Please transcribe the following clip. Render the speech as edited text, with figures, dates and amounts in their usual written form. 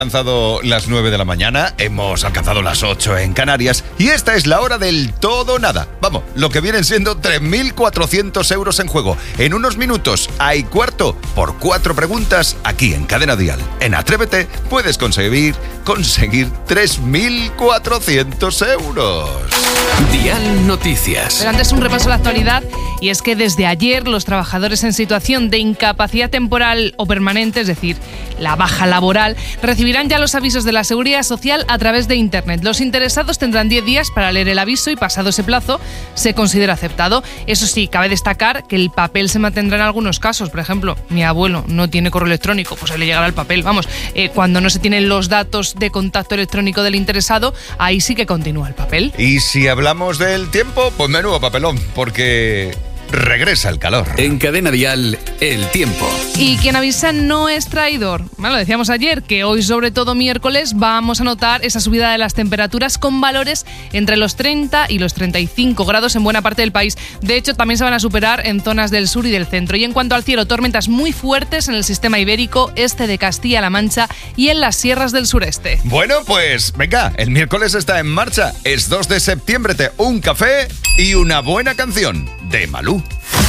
alcanzado las 9 de la mañana, hemos alcanzado las 8 en Canarias y esta es la hora del todo o nada. Vamos, lo que vienen siendo 3.400 euros en juego. En unos minutos hay cuarto por 4 preguntas aquí en Cadena Dial. En Atrévete puedes conseguir 3.400 euros. Dial Noticias. Pero antes un repaso a la actualidad, y es que desde ayer los trabajadores en situación de incapacidad temporal o permanente, es decir, la baja laboral, recibirán ya los avisos de la Seguridad Social a través de Internet. Los interesados tendrán 10 días para leer el aviso y pasado ese plazo se considera aceptado. Eso sí, cabe destacar que el papel se mantendrá en algunos casos. Por ejemplo, mi abuelo no tiene correo electrónico, pues ahí le llegará el papel. Vamos, cuando no se tienen los datos de contacto electrónico del interesado, ahí sí que continúa el papel. Y si hablamos del tiempo, pues menudo papelón, porque regresa el calor. En Cadena Dial, el tiempo. Y quien avisa no es traidor. Bueno, decíamos ayer que hoy, sobre todo miércoles, vamos a notar esa subida de las temperaturas con valores entre los 30 y los 35 grados en buena parte del país. De hecho, también se van a superar en zonas del sur y del centro. Y en cuanto al cielo, tormentas muy fuertes en el sistema ibérico, este de Castilla-La Mancha y en las sierras del sureste. Bueno, pues venga, el miércoles está en marcha. Es 2 de septiembre, un café y una buena canción de Malú.